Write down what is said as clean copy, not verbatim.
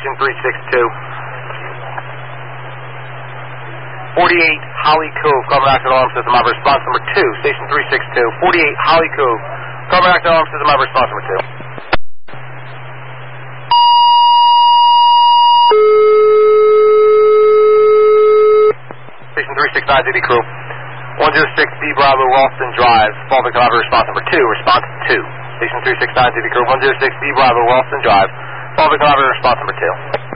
Station 362. 48 Holly Cove, carbon monoxide alarm system, I have response number 2. Station 362. 48 Holly Cove, carbon monoxide alarm system, I have response number 2. Station 369, DD crew. 106B Bravo, Ralston Drive. Fall victim, I have response number 2. Response 2. Station 369, DD crew. 106B Bravo, Ralston Drive. Fall victim, I have response number 2.